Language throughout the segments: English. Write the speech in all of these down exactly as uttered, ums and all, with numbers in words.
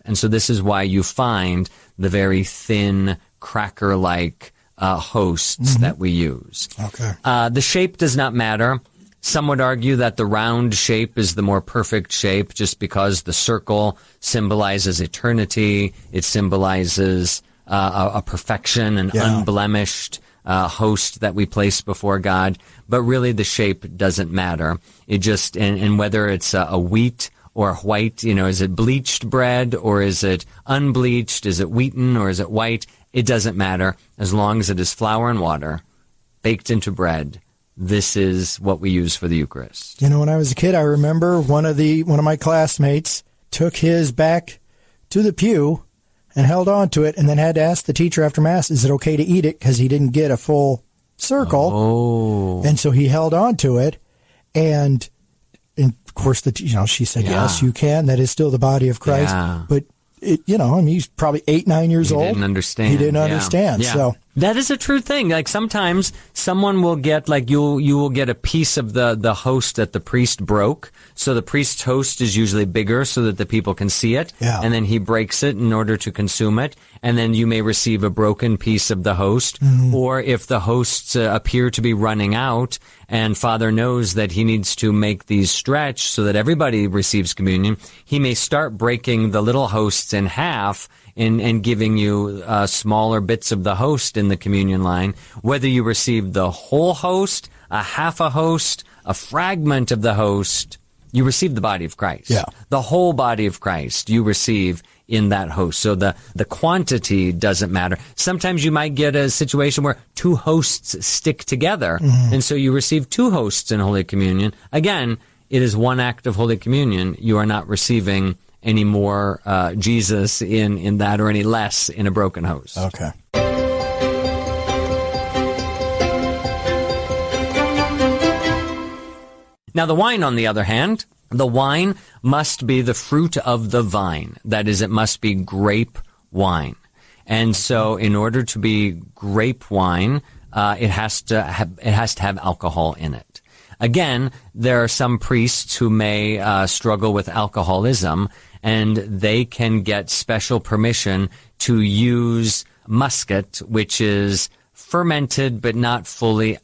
And so this is why you find the very thin, cracker-like uh, hosts mm-hmm. that we use. Okay. Uh, the shape does not matter. Some would argue that the round shape is the more perfect shape just because the circle symbolizes eternity. It symbolizes uh, a, a perfection, an yeah. unblemished uh, host that we place before God. But really the shape doesn't matter. It just, and, and whether it's a, a wheat or white, you know, is it bleached bread or is it unbleached? Is it wheaten or is it white? It doesn't matter as long as it is flour and water baked into bread. This is what we use for the Eucharist. You know, when I was a kid, I remember one of the one of my classmates took his back to the pew and held on to it and then had to ask the teacher after Mass, is it okay to eat it? Because he didn't get a full circle. Oh. And so he held on to it. And, and of course, the you know, she said, yeah. yes, you can. That is still the body of Christ. Yeah. But, it, you know, I mean, he's probably eight, nine years he old. He didn't understand. He didn't yeah. understand. Yeah. So that is a true thing. Like sometimes someone will get like you you will get a piece of the the host that the priest broke. So the priest's host is usually bigger so that the people can see it. Yeah. And then he breaks it in order to consume it. And then you may receive a broken piece of the host. Mm-hmm. Or if the hosts uh, appear to be running out and Father knows that he needs to make these stretch so that everybody receives communion, he may start breaking the little hosts in half and, and giving you uh, smaller bits of the host in the communion line. Whether you receive the whole host, a half a host, a fragment of the host, you receive the body of Christ. Yeah. The whole body of Christ you receive in that host. So the, the quantity doesn't matter. Sometimes you might get a situation where two hosts stick together, mm-hmm. and so you receive two hosts in Holy Communion. Again, it is one act of Holy Communion. You are not receiving any more uh, Jesus in, in that or any less in a broken host. Okay. Now, the wine, on the other hand, the wine must be the fruit of the vine. That is, it must be grape wine. And so in order to be grape wine, uh, it has to have, it has to have alcohol in it. Again, there are some priests who may uh, struggle with alcoholism, and they can get special permission to use muscat, which is fermented but not fully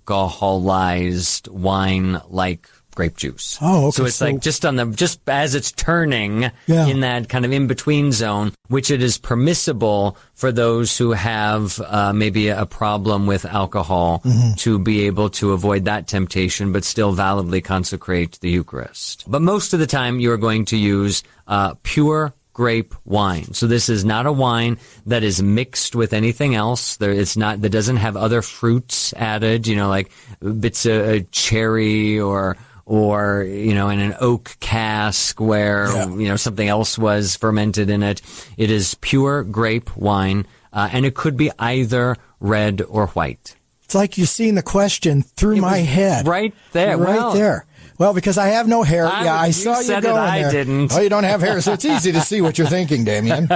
alcoholized wine like grape juice. Oh, okay. So it's so, like just on the, just as it's turning yeah. in that kind of in-between zone, which it is permissible for those who have uh, maybe a problem with alcohol mm-hmm. to be able to avoid that temptation, but still validly consecrate the Eucharist. But most of the time, you are going to use uh, pure grape wine. So this is not a wine that is mixed with anything else. There, it's not, that doesn't have other fruits added, you know, like bits of uh, cherry or, or, you know, in an oak cask where, yeah. you know, something else was fermented in it. It is pure grape wine, uh, and it could be either red or white. It's like you've seen the question through it my head. Right there. Right well, there. Well, because I have no hair. I, yeah, I you saw you said going it, I there. didn't. Oh, you don't have hair, so it's easy to see what you're thinking, Damien.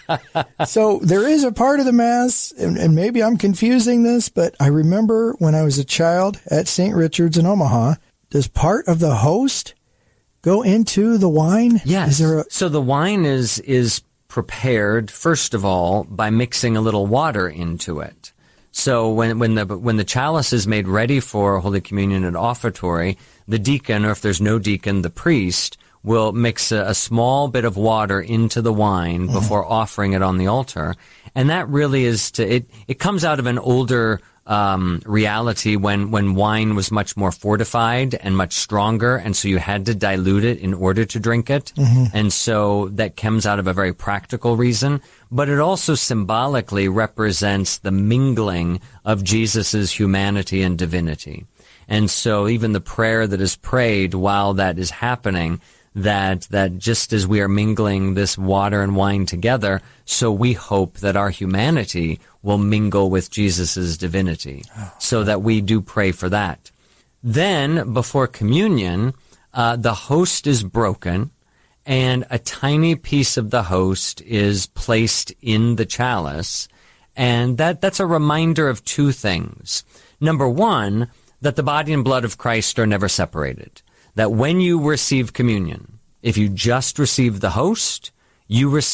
So there is a part of the Mass, and, and maybe I'm confusing this, but I remember when I was a child at Saint Richard's in Omaha, does part of the host go into the wine? Yes. Is there a- so the wine is is prepared, first of all, by mixing a little water into it. So when when the when the chalice is made ready for Holy Communion at offertory, the deacon, or if there's no deacon, the priest, will mix a, a small bit of water into the wine mm-hmm. before offering it on the altar. And that really is to, it, it comes out of an older um, reality when, when wine was much more fortified and much stronger, and so you had to dilute it in order to drink it. Mm-hmm. And so that comes out of a very practical reason, but it also symbolically represents the mingling of Jesus's humanity and divinity. And so even the prayer that is prayed while that is happening, that that just as we are mingling this water and wine together, so we hope that our humanity will mingle with Jesus's divinity, oh. so that we do pray for that. Then, before communion, uh, the host is broken, and a tiny piece of the host is placed in the chalice, and that that's a reminder of two things. Number one, that the body and blood of Christ are never separated. That when you receive communion, if you just receive the host, you receive